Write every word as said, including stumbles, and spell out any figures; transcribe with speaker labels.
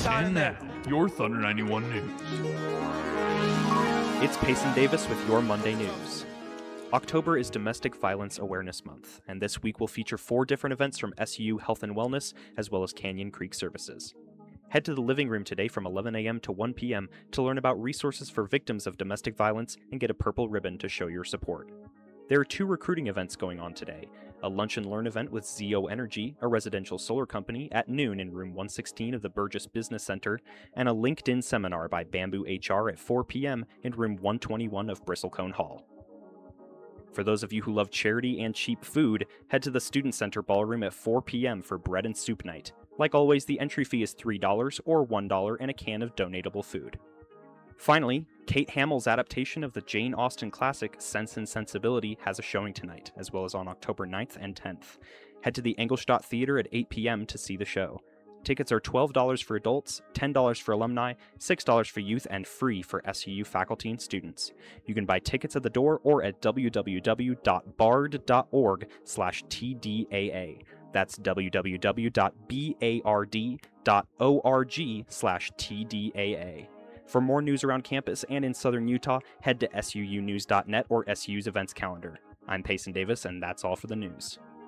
Speaker 1: And now, your Thunder ninety-one News.
Speaker 2: It's Payson Davis with your Monday News. October is Domestic Violence Awareness Month, and this week will feature four different events from S U U Health and Wellness, as well as Canyon Creek Services. Head to the living room today from eleven a.m. to one p.m. to learn about resources for victims of domestic violence and get a purple ribbon to show your support. There are two recruiting events going on today, a Lunch and Learn event with Zeo Energy, a residential solar company, at noon in room one sixteen of the Burgess Business Center, and a LinkedIn seminar by Bamboo H R at four p.m. in room one twenty-one of Bristlecone Hall. For those of you who love charity and cheap food, head to the Student Center Ballroom at four p.m. for Bread and Soup Night. Like always, the entry fee is three dollars or one dollar and a can of donatable food. Finally, Kate Hamill's adaptation of the Jane Austen classic Sense and Sensibility has a showing tonight, as well as on October ninth and tenth. Head to the Engelstadt Theater at eight p.m. to see the show. Tickets are twelve dollars for adults, ten dollars for alumni, six dollars for youth, and free for S U U faculty and students. You can buy tickets at the door or at w w w dot bard dot org slash T D A A. That's w w w dot bard dot org slash T D A A. For more news around campus and in southern Utah, head to S U U news dot net or S U U's events calendar. I'm Payson Davis, and that's all for the news.